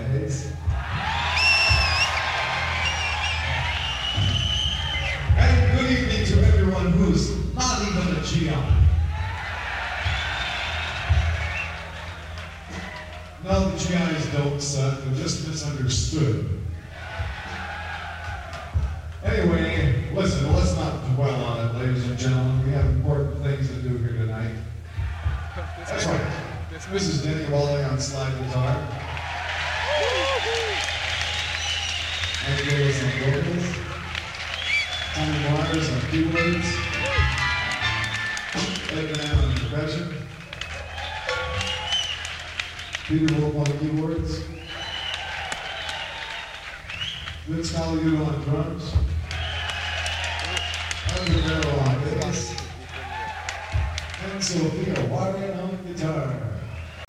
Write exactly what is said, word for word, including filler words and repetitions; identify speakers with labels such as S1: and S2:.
S1: holidays. And good evening to everyone who's not even a G I. No, the G Is don't suck, they're just misunderstood. Anyway, listen, let's not dwell on it, ladies and gentlemen. We have important things to do here tonight. That's right. Missus Denny Wally on slide guitar. And Gillis on vocals. Tommy Myers on keyboards. Ed Mann on percussion. Peter Wolf on keyboards. Vince Maluto on drums. Andrew Merrill on bass. And Sophia Warren on guitar.